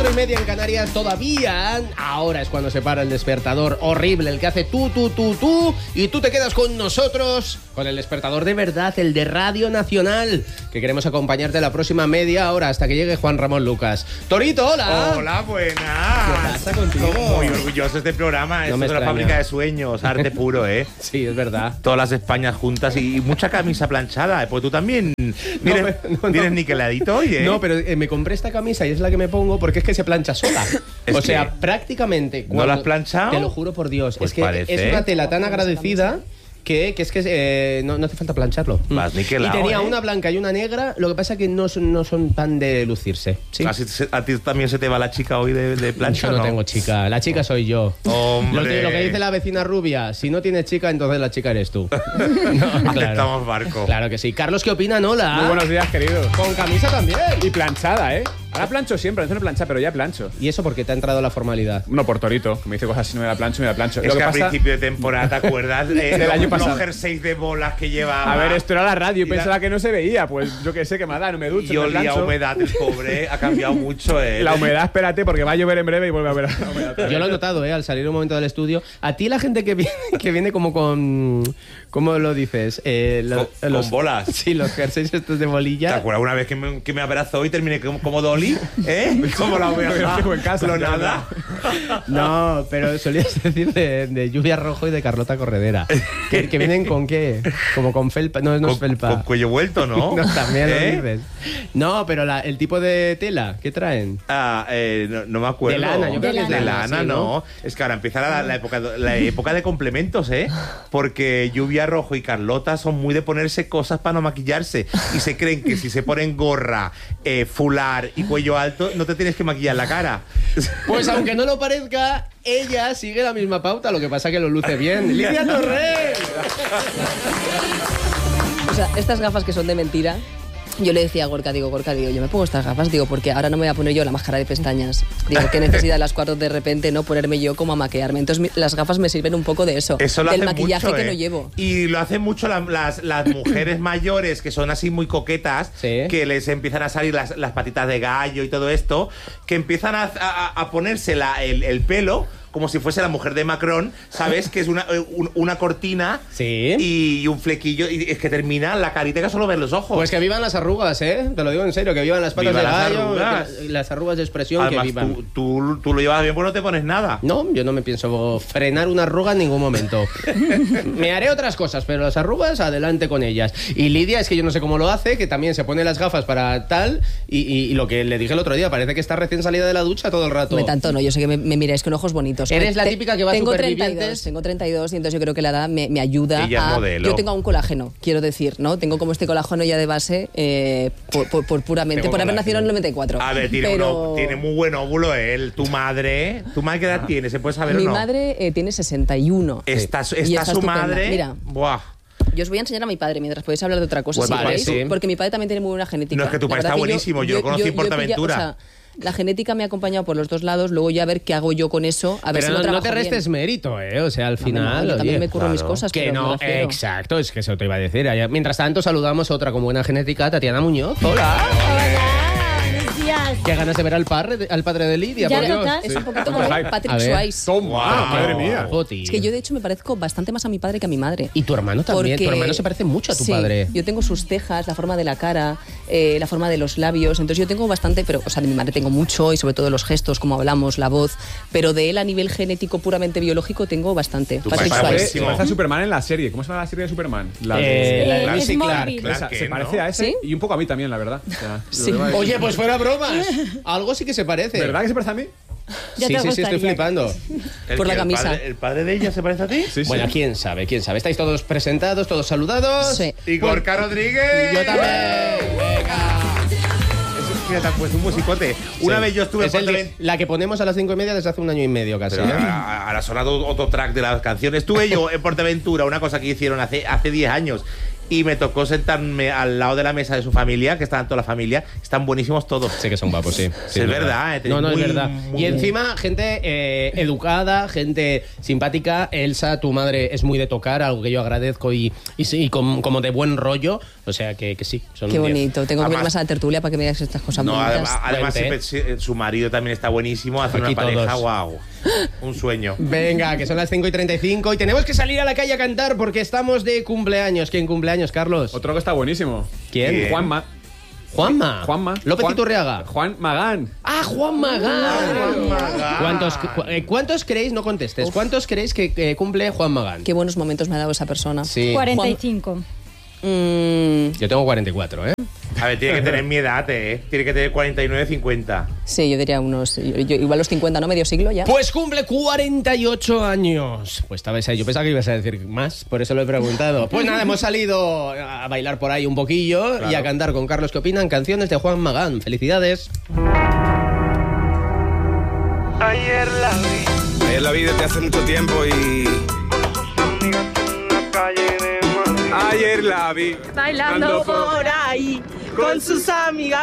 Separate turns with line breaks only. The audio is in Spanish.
4:30 en Canarias todavía. Ahora es cuando se para el despertador horrible, el que hace tú, y tú te quedas con nosotros, con el despertador de verdad, el de Radio Nacional, que queremos acompañarte la próxima media hora hasta que llegue Juan Ramón Lucas. Torito, hola.
Hola, buenas.
¿Qué pasa contigo?
Muy orgulloso de este programa.
No
Esto
me
es una
extraña.
fábrica de sueños, arte puro, ¿eh?
Sí, es verdad.
Todas las Españas juntas y mucha camisa planchada. Pues tú también vienes niqueladito hoy, ¿eh?
No, pero me compré esta camisa y es la que me pongo porque es que se plancha sola.
Es
o sea,
que-
prácticamente.
¿No la has planchado?
Te lo juro por Dios.
Pues
es que
parece.
es una tela tan agradecida que no hace falta plancharlo.
Vas niquelado,
Y tenía
¿eh?
una blanca y una negra, lo que pasa es que no son tan de lucirse. Sí.
¿A ti también se te va la chica hoy de plancha?
Yo no tengo chica, la chica soy yo.
Hombre.
Lo que dice la vecina rubia, si no tienes chica, entonces la chica eres tú. No,
Aceptamos barco.
Claro que sí. Carlos, ¿qué opinan? Hola.
Muy buenos días, queridos.
Con camisa también.
Y planchada, ¿eh? Ahora plancho siempre, antes no plancha, pero ya plancho.
¿Y eso porque te ha entrado la formalidad?
No, por Torito, que me dice cosas así, no me la plancho, me la plancho.
Es
Lo
que a
pasa-
principio de temporada, ¿te acuerdas?
Del año pasado.
Los jerseys de bolas que llevaba.
A ver, esto era la radio y
Y la-
pensaba que no se veía. Pues yo qué sé, que me da, no me ducho,
Y
me
olía a
plancho.
humedad, el pobre. Ha cambiado mucho, ¿eh?
La humedad, espérate, porque va a llover en breve y vuelve a ver la humedad. otra
Yo lo he
vez.
notado, al salir un momento del estudio. A ti la gente que viene como con... ¿Cómo lo dices?
Con bolas.
Sí, los jerseys estos de
¿Te
bolilla.
acuerdas una vez que me abrazó y terminé como Dolly? ¿Eh? Como la
Pero
oveja
tengo en casa,
clonada.
No, pero solías decir de Lluvia Rojo y de Carlota Corredera. ¿Que vienen con qué? Como con felpa. No, no es felpa.
Con cuello vuelto, ¿no?
No, también lo
¿Eh?
dices. No, pero el tipo de tela, ¿qué traen?
No me acuerdo.
De lana, yo creo que es
de
de
lana,
lana, sí,
no.
¿no?
Es que ahora empieza la época de complementos, ¿eh? Porque Lluvia Rojo y Carlota son muy de ponerse cosas para no maquillarse. Y se creen que si se ponen gorra, fular y cuello alto, no te tienes que maquillar la cara.
Pues aunque no lo parezca, ella sigue la misma pauta, lo que pasa que lo luce bien. ¡Lidia Torres!
O sea, estas gafas que son de mentira, yo le decía a Gorka, yo me pongo estas gafas, porque ahora no me voy a poner yo la máscara de pestañas. Digo, qué necesidad a las 4 de repente no ponerme yo como a maquillarme. Entonces las gafas me sirven un poco de eso,
Eso lo
del
hacen
maquillaje
mucho,
que no llevo.
Y lo hacen mucho las mujeres mayores que son así muy coquetas,
Sí.
que les empiezan a salir las patitas de gallo y todo esto, que empiezan a ponerse el pelo como si fuese la mujer de Macron, ¿sabes? Que es una cortina
Sí.
y un flequillo, y es que termina la carita que solo ven los ojos.
Pues que vivan las arrugas, ¿eh? Te lo digo en serio, que vivan las patas
Viva
de
las
gallo,
arrugas.
las arrugas de expresión,
Además,
que vivan.
tú lo llevas bien, pues no te pones nada.
No, yo no me pienso frenar una arruga en ningún momento. Me haré otras cosas, pero las arrugas, adelante con ellas. Y Lidia, es que yo no sé cómo lo hace, que también se pone las gafas para tal, y lo que le dije el otro día, parece que está recién salida de la ducha todo el rato.
Me tanto no, yo sé que me miráis con ojos bonitos.
Eres la típica que va a
tengo
Supervivientes.
tengo 32 y entonces yo creo que la edad me ayuda
Ella es
a...
modelo.
Yo tengo un colágeno, quiero decir, ¿no? Tengo como este colágeno ya de base por puramente,
Tengo
por haber nacido en el
colágeno.
94.
A ver, tiene muy buen óvulo él. Tu madre qué edad tiene? ¿Se puede saber
Mi
o no?
madre tiene 61.
Está
Y
su
estupenda.
madre.
Mira,
Buah.
yo os voy a enseñar a mi padre mientras podéis hablar de otra cosa,
Pues
si
vale,
queréis,
sí.
porque mi padre también tiene muy buena genética.
No, es que tu
La
padre
verdad
está
que
buenísimo, yo lo conocí en
he pillado-
Portaventura.
o sea, la genética me ha acompañado por los dos lados, luego ya a ver qué hago yo con eso, a ver
Pero
si lo
no
trabajo
te restes
bien.
mérito, ¿eh? O sea, al
No,
final...
yo también
oye,
me curro mis
claro.
cosas,
que
pero me
no,
refiero.
exacto, es que eso te iba a decir. Mientras tanto, saludamos a otra con buena genética, Tatiana Muñoz. ¡Hola!
Hola, buenos días.
Qué ganas de ver al padre de Lidia,
Ya
por Dios.
tocas.
Es un poquito
Sí.
como
Hype.
Patrick
A ver.
Swayze.
Toma,
Wow.
madre mía.
Joti.
Es que yo de hecho me parezco bastante más a mi padre que a mi madre.
Y tu hermano también.
Porque-
Tu hermano se parece mucho a tu
sí,
padre.
Yo tengo sus cejas, la forma de la cara, la forma de los labios. Entonces yo tengo bastante, pero, o sea, de mi madre tengo mucho y sobre todo los gestos, como hablamos, la voz. Pero de él a nivel genético puramente biológico tengo bastante.
Tu
Patrick
padre
Swayze.
buenísimo.
Se parece a Superman en la serie. ¿Cómo se llama la serie de Superman? La
La de
Eh,
Lucy
Smallville.
Clark.
Clark
Esa,
Kent,
se parece
¿no?
a ese
¿Sí?
y un poco a mí también, la verdad. O sea,
Sí.
lo demás-
Oye, pues fuera bromas. Algo sí que se parece.
¿Verdad que se parece a mí?
Ya
Sí,
te
sí, estoy
gustaría.
flipando.
Por la camisa.
¿El padre de ella se parece a ti?
Sí, sí.
Bueno, quién sabe. ¿Estáis todos presentados, todos saludados?
Sí.
Y Gorka Rodríguez.
Yo también. Venga.
Fíjate, pues un musicote. Una
Sí.
vez yo estuve en
Es
Portaventura.
la que ponemos a las 5:30 desde hace un año y medio casi.
Pero
¿eh?
ahora ha sonado otro track de las canciones. Estuve yo en Portaventura, una cosa que hicieron hace 10 años. y me tocó sentarme al lado de la mesa de su familia, que estaban toda la familia. Están buenísimos todos.
Sé que son guapos, sí. Sí,
es verdad.
No, es
muy,
verdad.
muy-
Y encima, gente educada, gente simpática. Elsa, tu madre, es muy de tocar, algo que yo agradezco y sí, como de buen rollo. O sea que sí, son
Qué
un 10.
bonito. Tengo que ir
Además-
más a la tertulia para que me digas estas cosas
No,
bonitas.
además
Cuente.
siempre, su marido también está buenísimo. Hacer
Aquí
una pareja,
todos.
wow. Un sueño.
Venga, que son las 5:35 y tenemos que salir a la calle a cantar porque estamos de cumpleaños. ¿Quién cumpleaños, Carlos?
Otro que está buenísimo.
¿Quién?
Bien.
Juanma.
Juanma.
López
Juan Iturriaga.
Juan Magán.
Ah, Juan Magán.
Magán.
¿Cuántos creéis? No contestes. ¿Cuántos creéis que cumple Juan Magán?
Qué buenos momentos me ha dado esa persona.
Sí.
45.
Yo tengo 44, ¿eh?
A ver, tiene que tener mi edad, ¿eh? Tiene que tener 49, 50.
Sí, yo diría unos... igual los 50, ¿no? Medio siglo ya.
Pues cumple 48 años. Pues estabais ahí. Yo pensaba que ibas a decir más, por eso lo he preguntado. Pues nada, hemos salido a bailar por ahí un poquillo y a cantar con Carlos. ¿Qué opinan? Canciones de Juan Magán. Felicidades.
Ayer la vi desde hace mucho tiempo y... Ayer la vi
Bailando por ahí con sus amigas